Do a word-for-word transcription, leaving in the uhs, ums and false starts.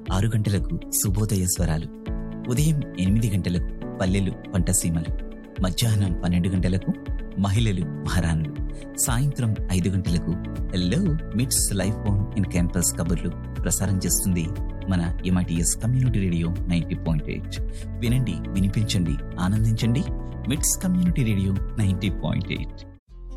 ఆరు గంటలకు శుభోదయ స్వరాలు, ఉదయం ఎనిమిది గంటలకు పల్లెలు పంటసీమలు, మధ్యాహ్నం పన్నెండు గంటలకు మహిళలు మహారాణులు, సాయంత్రం ఐదు గంటలకు హెల్లో మిట్స్ లైఫ్ ఆన్ ఇన్ క్యాంపస్ కబుర్లు ప్రసారం చేస్తుంది మన MITS community radio ninety point eight. వినండి, వినిపించండి, ఆనందించండి. మిట్స్ community radio ninety point eight.